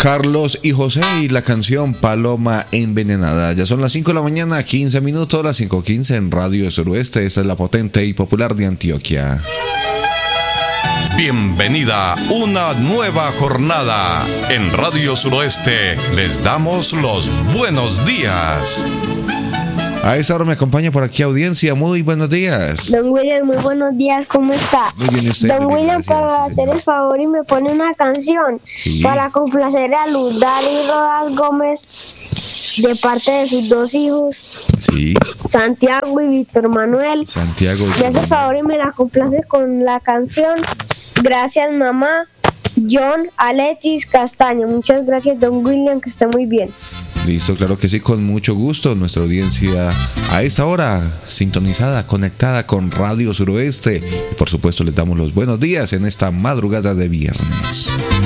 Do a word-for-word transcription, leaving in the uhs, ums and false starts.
Carlos y José y la canción Paloma Envenenada. Ya son las cinco de la mañana, quince minutos, las cinco quince en Radio Suroeste. Esta es la potente y popular de Antioquia. Bienvenida a una nueva jornada. En Radio Suroeste les damos los buenos días. A esta hora me acompaña por aquí audiencia. Muy buenos días. Don William, muy buenos días, ¿cómo está? Muy bien, usted. Don Muy bien, William, gracias, para sí, hacer señor. el favor y me pone una canción Sí. para complacer a Luz Dari Rodas Gómez de parte de sus dos hijos, Sí, Santiago y Víctor Manuel. Santiago. Me hace el favor y me la complace con la canción Gracias Mamá, John Alexis Castaño. Muchas gracias, Don William, que esté muy bien. Listo, claro que sí, con mucho gusto. Nuestra audiencia a esta hora sintonizada, conectada con Radio Suroeste. Y por supuesto les damos los buenos días en esta madrugada de viernes.